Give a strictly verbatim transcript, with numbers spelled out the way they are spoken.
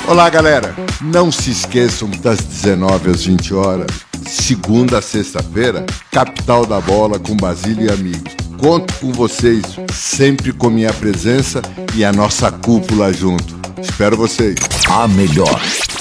Olá, galera. Não se esqueçam das dezenove às vinte horas, segunda a sexta-feira, Capital da Bola com Basílio e amigos. Conto com vocês, sempre com minha presença e a nossa cúpula junto. Espero vocês. A melhor